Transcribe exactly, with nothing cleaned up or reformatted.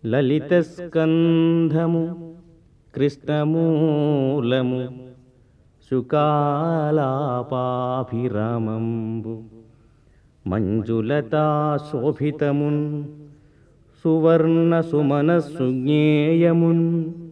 లలితస్కంధము కృష్ణమూలము శుకాలాపాభిరామంబు మంజులతా శోభితమున్ సువర్ణ సుమనస్సు జ్ఞేయమున్